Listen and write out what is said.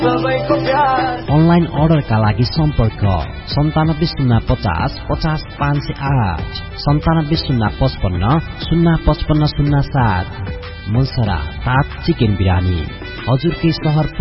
Online अर्डरका लागि सम्पर्क 970550 50508 970550 05507। मुलसरा ताज चिकन बिरानी हजुरकै शहर